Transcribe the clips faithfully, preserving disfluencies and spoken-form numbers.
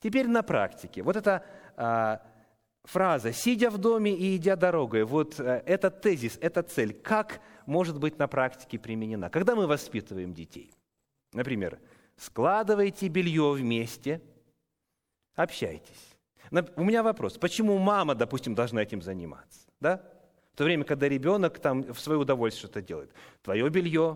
Теперь на практике. Вот эта а, фраза «сидя в доме и идя дорогой», вот а, этот тезис, эта цель, как может быть на практике применена? Когда мы воспитываем детей? Например, складывайте белье вместе, общайтесь. У меня вопрос, почему мама, допустим, должна этим заниматься? Да? В то время, когда ребенок там в свое удовольствие что-то делает. Твое белье,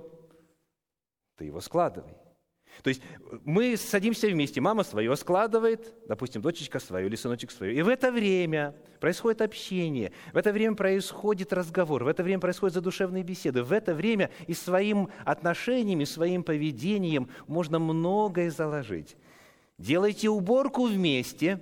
ты его складывай. То есть мы садимся вместе, мама свое складывает, допустим, дочечка свое или сыночек свое. И в это время происходит общение, в это время происходит разговор, в это время происходят задушевные беседы. В это время и своим отношением, и своим поведением можно многое заложить. Делайте уборку вместе,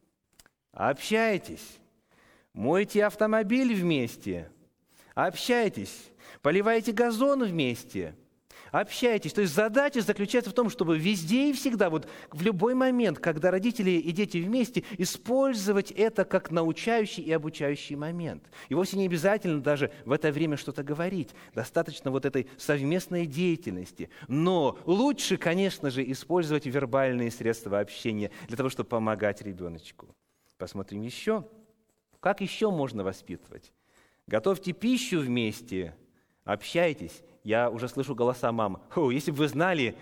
общайтесь. Мойте автомобиль вместе, общайтесь. Поливайте газон вместе, общайтесь. То есть задача заключается в том, чтобы везде и всегда, вот в любой момент, когда родители и дети вместе, использовать это как научающий и обучающий момент. И вовсе не обязательно даже в это время что-то говорить. Достаточно вот этой совместной деятельности. Но лучше, конечно же, использовать вербальные средства общения для того, чтобы помогать ребеночку. Посмотрим еще. Как еще можно воспитывать? Готовьте пищу вместе, общайтесь. Я уже слышу голоса мам. О, если бы вы знали,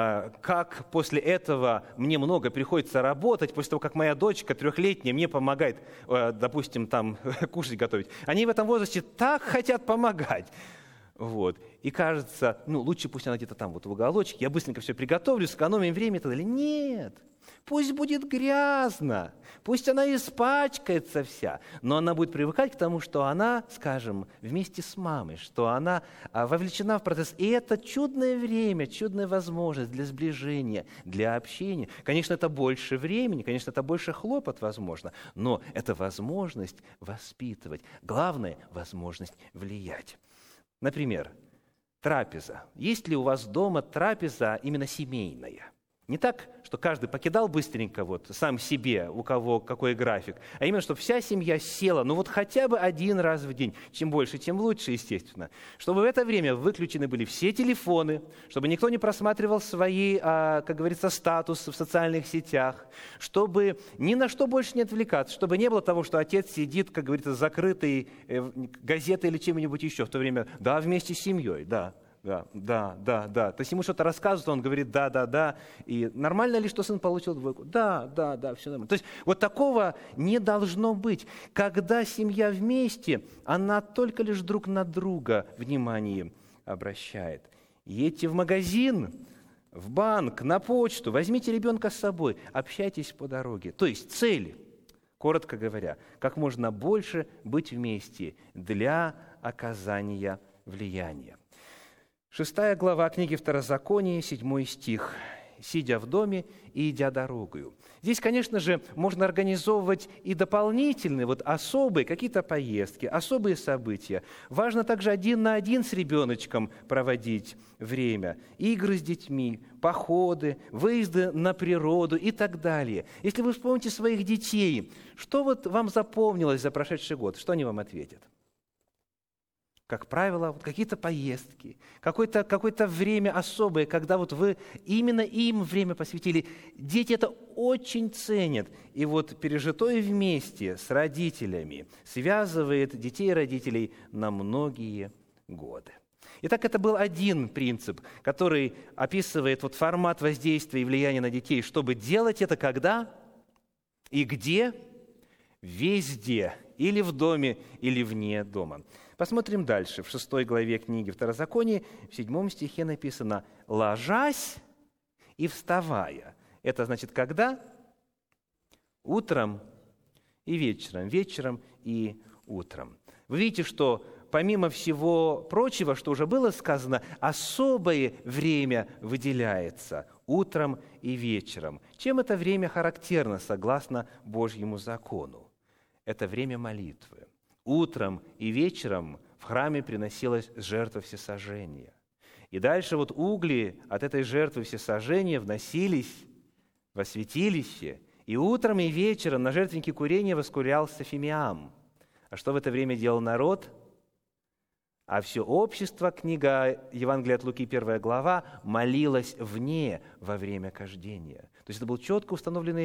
как после этого мне много приходится работать, после того, как моя дочка трехлетняя мне помогает, допустим, там кушать готовить. Они в этом возрасте так хотят помогать. Вот. И кажется, ну, лучше пусть она где-то там вот в уголочке, я быстренько все приготовлю, сэкономим время и так далее. Нет, пусть будет грязно, пусть она испачкается вся, но она будет привыкать к тому, что она, скажем, вместе с мамой, что она вовлечена в процесс. И это чудное время, чудная возможность для сближения, для общения. Конечно, это больше времени, конечно, это больше хлопот, возможно, но это возможность воспитывать. Главное – возможность влиять. Например, трапеза. Есть ли у вас дома трапеза именно семейная? Не так, что каждый покидал быстренько вот сам себе, у кого какой график, а именно, чтобы вся семья села, ну вот хотя бы один раз в день. Чем больше, тем лучше, естественно. Чтобы в это время выключены были все телефоны, чтобы никто не просматривал свои, как говорится, статусы в социальных сетях, чтобы ни на что больше не отвлекаться, чтобы не было того, что отец сидит, как говорится, закрытой газетой или чем-нибудь еще в то время, да, вместе с семьей, да. Да, да, да, да. То есть ему что-то рассказывают, он говорит да, да, да. И нормально ли, что сын получил двойку? Да, да, да, все нормально. То есть вот такого не должно быть. Когда семья вместе, она только лишь друг на друга внимание обращает. Едьте в магазин, в банк, на почту, возьмите ребенка с собой, общайтесь по дороге. То есть цель, коротко говоря, как можно больше быть вместе для оказания влияния. Шестая глава книги Второзакония, седьмой стих. «Сидя в доме и идя дорогою». Здесь, конечно же, можно организовывать и дополнительные, вот особые какие-то поездки, особые события. Важно также один на один с ребеночком проводить время. Игры с детьми, походы, выезды на природу и так далее. Если вы вспомните своих детей, что вот вам запомнилось за прошедший год? Что они вам ответят? Как правило, вот какие-то поездки, какое-то, какое-то время особое, когда вот вы именно им время посвятили. Дети это очень ценят. И вот пережитое вместе с родителями связывает детей и родителей на многие годы. Итак, это был один принцип, который описывает вот формат воздействия и влияния на детей. Чтобы делать это когда и где? Везде. Или в доме, или вне дома. Посмотрим дальше. В шестой главе книги Второзакония, в седьмом стихе написано «ложась и вставая». Это значит когда? Утром и вечером. Вечером и утром. Вы видите, что помимо всего прочего, что уже было сказано, особое время выделяется утром и вечером. Чем это время характерно, согласно Божьему закону? Это время молитвы. Утром и вечером в храме приносилась жертва всесожжения. И дальше вот угли от этой жертвы всесожжения вносились во святилище, и утром и вечером на жертвеннике курения воскурялся фимиам. А что в это время делал народ? А все общество, книга Евангелия от Луки, первая глава, молилось вне во время кождения. То есть это был четко установленный